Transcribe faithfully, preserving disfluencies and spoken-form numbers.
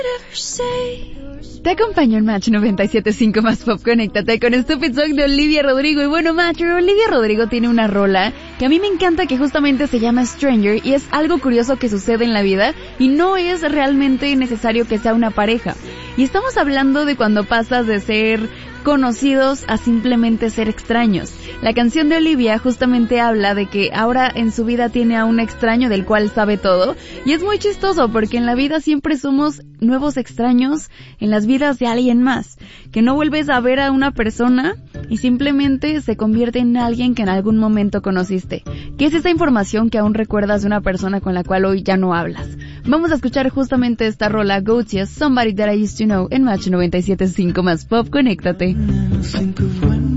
Te acompaño en Match noventa y siete punto cinco más Pop. Conéctate con Stupid Song de Olivia Rodrigo. Y bueno, Match, Olivia Rodrigo tiene una rola que a mí me encanta, que justamente se llama Stranger, y es algo curioso que sucede en la vida y no es realmente necesario que sea una pareja. Y estamos hablando de cuando pasas de ser conocidos a simplemente ser extraños. La canción de Olivia justamente habla de que ahora en su vida tiene a un extraño del cual sabe todo, y es muy chistoso porque en la vida siempre somos nuevos extraños en las vidas de alguien más, que no vuelves a ver a una persona y simplemente se convierte en alguien que en algún momento conociste. ¿Qué es esa información que aún recuerdas de una persona con la cual hoy ya no hablas? Vamos a escuchar justamente esta rola, Goatias, Somebody That I Used To Know, en Match noventa y siete punto cinco más Pop. Conéctate. Think of when